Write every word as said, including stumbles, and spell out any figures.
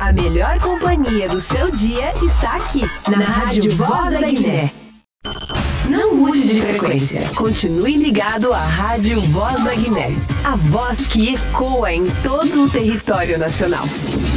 A melhor companhia do seu dia está aqui, na Rádio Voz da Guiné. Não mude de frequência. Continue ligado à Rádio Voz da Guiné. A voz que ecoa em todo o território nacional.